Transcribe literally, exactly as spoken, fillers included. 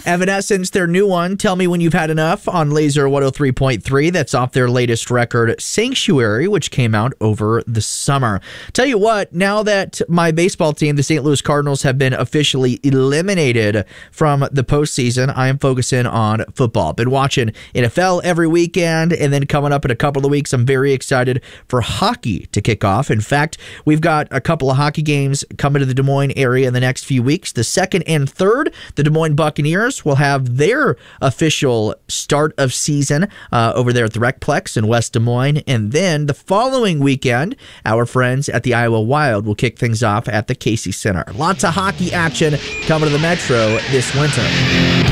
Evanescence, their new one, Tell Me When You've Had Enough, on Laser one oh three point three. That's off their latest record, Sanctuary, which came out over the summer. Tell you what, now that my baseball team, the Saint Louis Cardinals, have been officially eliminated from the postseason, I am focusing on football. Been watching N F L every weekend, and then coming up in a couple of weeks, I'm very excited for hockey to kick off. In fact, we've got a couple of hockey games coming to the Des Moines area in the next few weeks. The second and third, the Des Moines Buccaneers will have their official start of season uh, over there at the Recplex in West Des Moines. And then the following weekend, our friends at the Iowa Wild will kick things off at the Casey Center. Lots of hockey action coming to the Metro this winter.